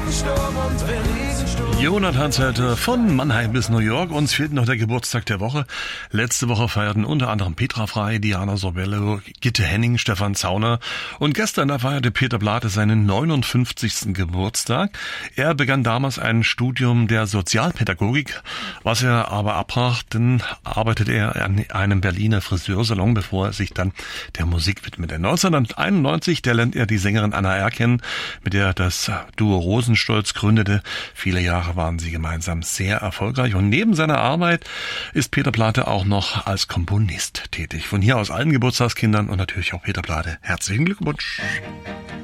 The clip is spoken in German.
Regensturm und Wind. Jonathan Zelte von Mannheim bis New York. Uns fehlt noch der Geburtstag der Woche. Letzte Woche feierten unter anderem Petra Frey, Diana Sorbello, Gitte Henning, Stefan Zauner. Und gestern da feierte Peter Plate seinen 59. Geburtstag. Er begann damals ein Studium der Sozialpädagogik, was er aber abbrach, denn arbeitete er an einem Berliner Friseursalon, bevor er sich dann der Musik widmete. 1991, da lernt er die Sängerin Anna R. kennen, mit der er das Duo Rosenstolz gründete. Viele Jahre waren sie gemeinsam sehr erfolgreich und neben seiner Arbeit ist Peter Plate auch noch als Komponist tätig. Von hier aus allen Geburtstagskindern und natürlich auch Peter Plate herzlichen Glückwunsch.